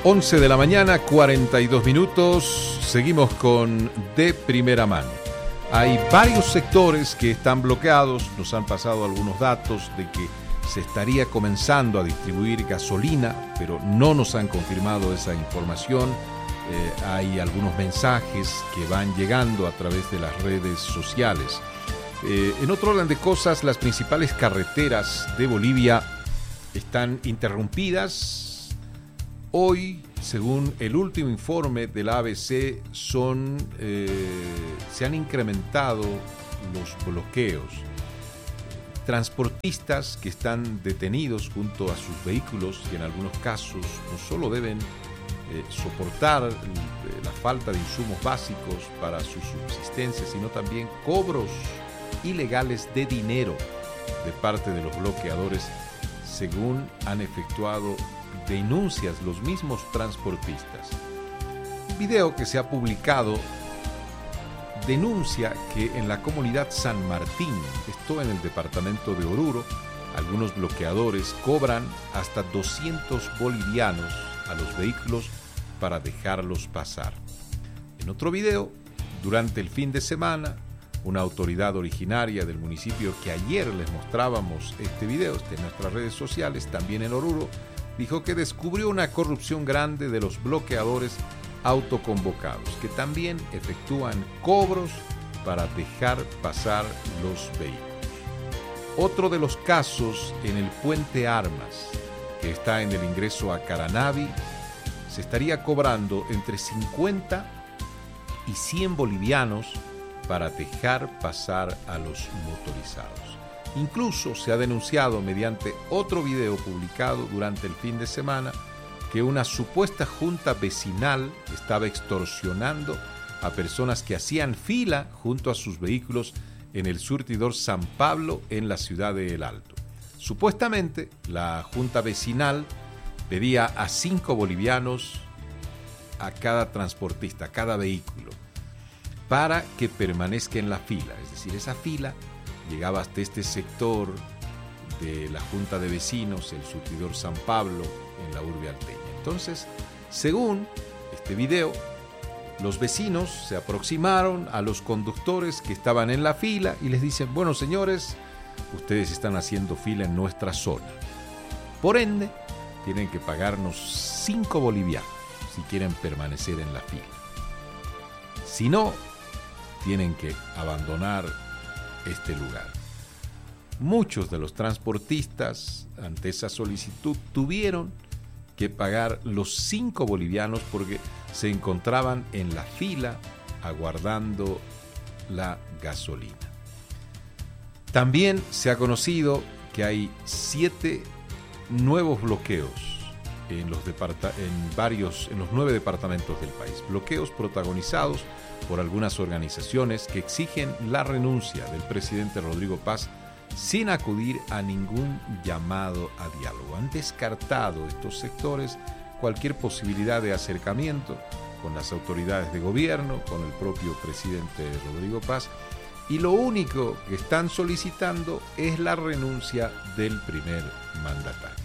11 de la mañana, 42 minutos. Seguimos con De Primera Mano. Hay varios sectores que están bloqueados. Nos han pasado algunos datos de que se estaría comenzando a distribuir gasolina, pero no nos han confirmado esa información. Hay algunos mensajes que van llegando a través de las redes sociales. En otro orden de cosas, las principales carreteras de Bolivia están interrumpidas. Hoy, según el último informe de la ABC, se han incrementado los bloqueos. Transportistas que están detenidos junto a sus vehículos y en algunos casos no solo deben soportar la falta de insumos básicos para su subsistencia, sino también cobros ilegales de dinero de parte de los bloqueadores, según han efectuado denuncias los mismos transportistas. Un video que se ha publicado denuncia que en la comunidad San Martín, esto en el departamento de Oruro, algunos bloqueadores cobran hasta 200 bolivianos a los vehículos para dejarlos pasar. En otro video, durante el fin de semana, una autoridad originaria del municipio que ayer les mostrábamos este video, en nuestras redes sociales, también en Oruro, dijo que descubrió una corrupción grande de los bloqueadores autoconvocados, que también efectúan cobros para dejar pasar los vehículos. Otro de los casos en el puente Armas, que está en el ingreso a Caranavi, se estaría cobrando entre 50 y 100 bolivianos para dejar pasar a los motorizados. Incluso se ha denunciado mediante otro video publicado durante el fin de semana que una supuesta junta vecinal estaba extorsionando a personas que hacían fila junto a sus vehículos en el surtidor San Pablo en la ciudad de El Alto. Supuestamente, la junta vecinal pedía a 5 bolivianos a cada transportista, a cada vehículo, para que permanezca en la fila. Es decir, esa fila llegaba hasta este sector de la Junta de Vecinos, el surtidor San Pablo, en la urbe alteña. Entonces, según este video, los vecinos se aproximaron a los conductores que estaban en la fila y les dicen: bueno, señores, ustedes están haciendo fila en nuestra zona. Por ende, tienen que pagarnos 5 bolivianos si quieren permanecer en la fila. Si no, tienen que abandonar este lugar. Muchos de los transportistas ante esa solicitud tuvieron que pagar los 5 bolivianos porque se encontraban en la fila aguardando la gasolina. También se ha conocido que hay 7 nuevos bloqueos en los 9 departamentos del país. Bloqueos protagonizados por algunas organizaciones que exigen la renuncia del presidente Rodrigo Paz sin acudir a ningún llamado a diálogo. Han descartado estos sectores cualquier posibilidad de acercamiento con las autoridades de gobierno, con el propio presidente Rodrigo Paz, y lo único que están solicitando es la renuncia del primer mandatario.